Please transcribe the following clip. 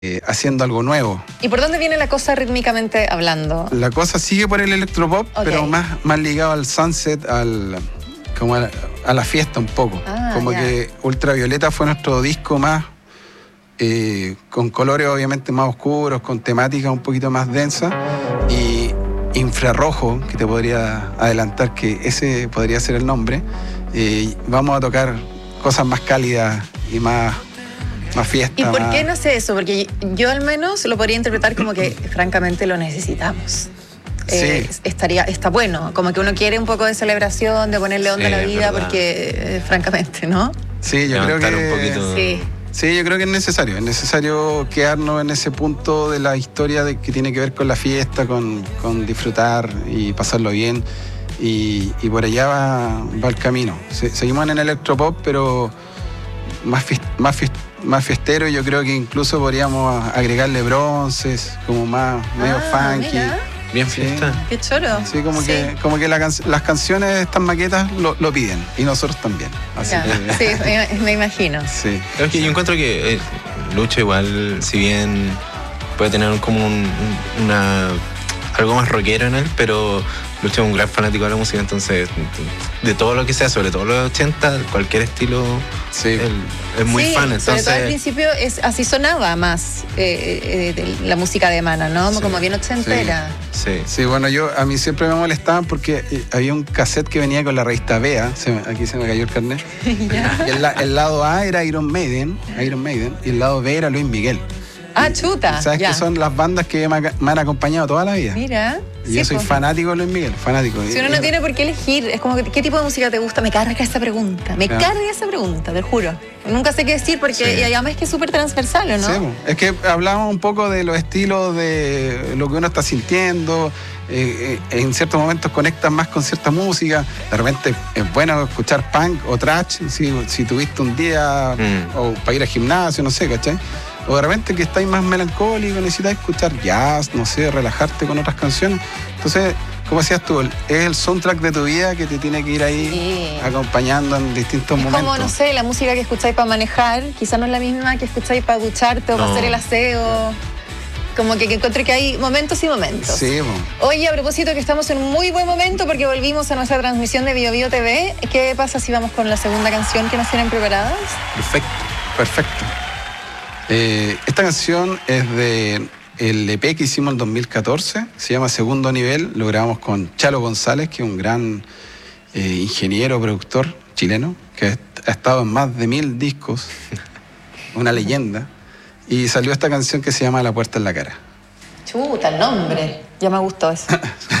haciendo algo nuevo. ¿Y por dónde viene la cosa rítmicamente hablando? La cosa sigue por el electropop, pero más ligado al sunset, como a la fiesta un poco. Como que Ultravioleta fue nuestro disco más con colores obviamente más oscuros, con temática un poquito más densa, y Infrarrojo, que te podría adelantar que ese podría ser el nombre. Vamos a tocar cosas más cálidas y más fiesta. ¿Y por qué nace eso? Porque yo al menos lo podría interpretar como que francamente lo necesitamos. Sí. Está bueno, como que uno quiere un poco de celebración, de ponerle onda a la vida, porque francamente, ¿no? Sí, yo creo que un poquito. Sí, yo creo que es necesario quedarnos en ese punto de la historia que tiene que ver con la fiesta, con disfrutar y pasarlo bien, y por allá va el camino. Seguimos en el electropop, pero más fiestero, y yo creo que incluso podríamos agregarle bronces, como medio funky. Mira. Bien fiesta. Qué choro. Sí, como que las canciones de estas maquetas lo piden, y nosotros también. Así que, sí, me imagino. Sí. Creo que yo encuentro que Lucho igual, si bien puede tener como algo más rockero en él, pero Lucho es un gran fanático de la música, entonces de todo lo que sea, sobre todo los 80, cualquier estilo, él es muy fan. Entonces, sobre todo al principio así sonaba más la música de Mana, ¿no? Como bien ochentera. Sí, bueno, a mí siempre me molestaban porque había un cassette que venía con la revista Bea, aquí se me cayó el carnet, y el lado A era Iron Maiden, y el lado B era Luis Miguel. Chuta. ¿Sabes qué son las bandas que me han acompañado toda la vida? Mira. Y yo soy fanático de Luis Miguel, fanático. Si uno no tiene por qué elegir, es como, ¿qué tipo de música te gusta? Me carga esa pregunta, te juro. Nunca sé qué decir porque y además es que es súper transversal, ¿no? Sí, es que hablamos un poco de los estilos, de lo que uno está sintiendo. En ciertos momentos conectas más con cierta música. De repente es bueno escuchar punk o thrash si tuviste un día o para ir al gimnasio, no sé, ¿cachai? O de repente que estáis más melancólico, necesitas escuchar jazz, no sé, relajarte con otras canciones. Entonces, como decías tú, es el soundtrack de tu vida que te tiene que ir ahí acompañando en distintos momentos. Como, no sé, la música que escucháis para manejar, quizás no es la misma que escucháis para ducharte o para hacer el aseo. Como que encuentro que hay momentos y momentos. Sí, Oye, a propósito que estamos en un muy buen momento porque volvimos a nuestra transmisión de Bio Bio TV. ¿Qué pasa si vamos con la segunda canción que nos tienen preparadas? Perfecto. Esta canción es de el EP que hicimos en 2014, se llama Segundo Nivel, lo grabamos con Chalo González, que es un gran ingeniero, productor chileno, que ha estado en más de 1000 discos, una leyenda, y salió esta canción que se llama La Puerta en la Cara. Chuta, el nombre, ya me gustó eso.